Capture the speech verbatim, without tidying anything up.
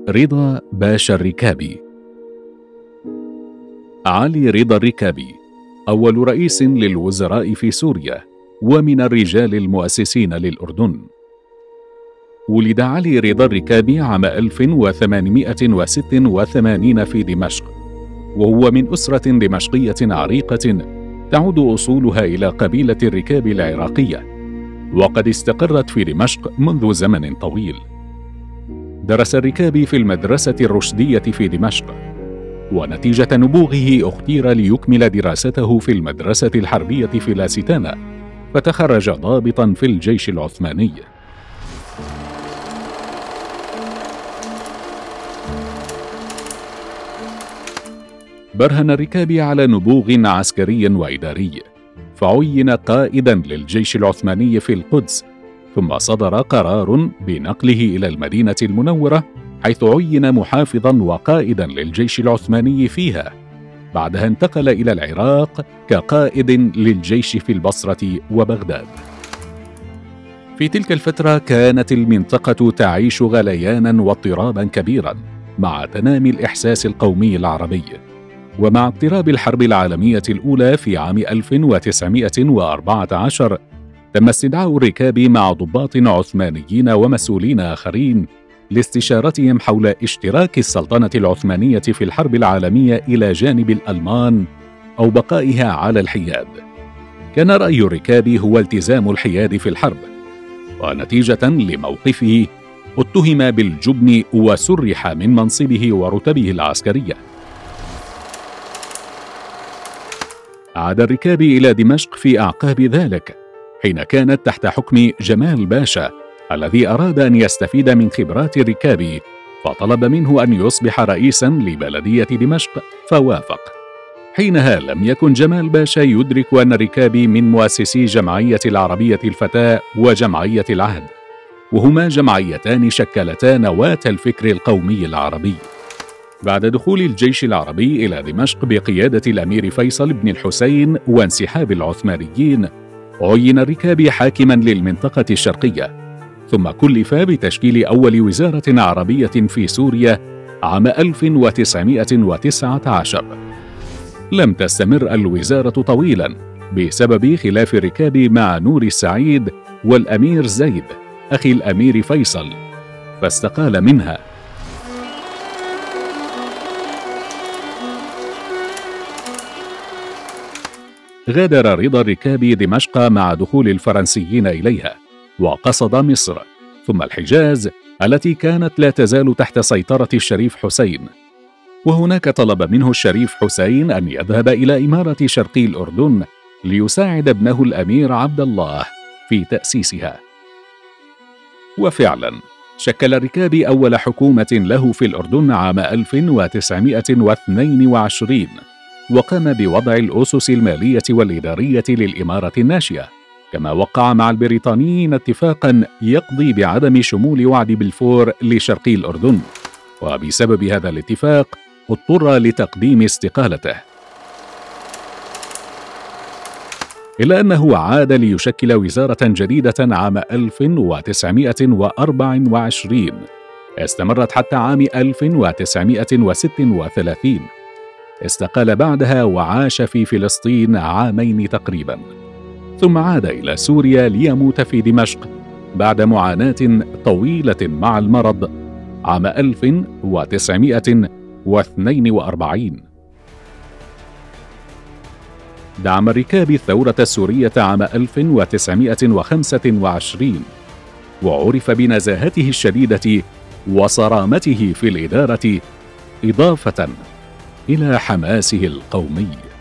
رضا باشا الركابي. علي رضا الركابي أول رئيس للوزراء في سوريا، ومن الرجال المؤسسين للأردن. ولد علي رضا الركابي عام ألف وثمانمائة وستة وثمانين في دمشق، وهو من أسرة دمشقية عريقة تعود أصولها إلى قبيلة الركابي العراقية، وقد استقرت في دمشق منذ زمن طويل. درس الركابي في المدرسة الرشدية في دمشق، ونتيجة نبوغه اختير ليكمل دراسته في المدرسة الحربية في لاستانا، فتخرج ضابطا في الجيش العثماني. برهن الركابي على نبوغ عسكري وإداري، فعين قائدا للجيش العثماني في القدس، ثم صدر قرار بنقله إلى المدينة المنورة، حيث عين محافظا وقائدا للجيش العثماني فيها. بعدها انتقل إلى العراق كقائد للجيش في البصرة وبغداد. في تلك الفترة كانت المنطقة تعيش غليانا واضطرابا كبيرا مع تنامي الإحساس القومي العربي. ومع اقتراب الحرب العالمية الأولى في عام ألف وتسعمائة وأربعة عشر، تم استدعاء الركابي مع ضباط عثمانيين ومسؤولين آخرين لاستشارتهم حول اشتراك السلطنة العثمانية في الحرب العالمية إلى جانب الألمان أو بقائها على الحياد. كان رأي الركابي هو التزام الحياد في الحرب، ونتيجة لموقفه اتهم بالجبن وسرح من منصبه ورتبه العسكرية. عاد الركابي إلى دمشق في أعقاب ذلك، حين كانت تحت حكم جمال باشا الذي أراد أن يستفيد من خبرات الركابي، فطلب منه أن يصبح رئيسا لبلدية دمشق، فوافق. حينها لم يكن جمال باشا يدرك أن الركابي من مؤسسي جمعية العربية الفتاة وجمعية العهد، وهما جمعيتان شكلتا نواة الفكر القومي العربي. بعد دخول الجيش العربي إلى دمشق بقيادة الأمير فيصل بن الحسين وانسحاب العثمانيين، عين الركابي حاكما للمنطقة الشرقية، ثم كلف بتشكيل أول وزارة عربية في سوريا عام ألف وتسعمائة وتسعة عشر. لم تستمر الوزارة طويلا بسبب خلاف الركابي مع نور السعيد والأمير زيد أخي الأمير فيصل، فاستقال منها. غادر رضا الركابي دمشق مع دخول الفرنسيين إليها، وقصد مصر ثم الحجاز التي كانت لا تزال تحت سيطرة الشريف حسين. وهناك طلب منه الشريف حسين أن يذهب إلى إمارة شرقي الأردن ليساعد ابنه الأمير عبد الله في تأسيسها. وفعلا شكل الركابي أول حكومة له في الأردن عام ألف وتسعمائة واثنين وعشرين، وقام بوضع الأسس المالية والإدارية للإمارة الناشئة، كما وقع مع البريطانيين اتفاقا يقضي بعدم شمول وعد بلفور لشرقي الأردن، وبسبب هذا الاتفاق اضطر لتقديم استقالته. إلا أنه عاد ليشكل وزارة جديدة عام ألف وتسعمائة وأربعة وعشرين، استمرت حتى عام ألف وتسعمائة وستة وثلاثين. استقال بعدها وعاش في فلسطين عامين تقريبا، ثم عاد إلى سوريا ليموت في دمشق بعد معاناة طويلة مع المرض عام ألف وتسعمائة واثنين وأربعين. دعم الركابي الثورة السورية عام ألف وتسعمائة وخمسة وعشرين، وعرف بنزاهته الشديدة وصرامته في الإدارة، إضافة إلى حماسه القومي.